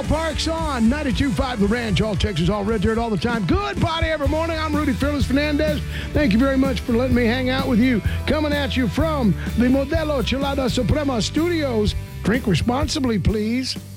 Parks on 92.5 The Ranch, all Texas, all red dirt all the time. Good party every morning. I'm Rudy Fearless Fernandez. Thank you very much for letting me hang out with you. Coming at you from the Modelo Chelada Suprema Studios. Drink responsibly, please.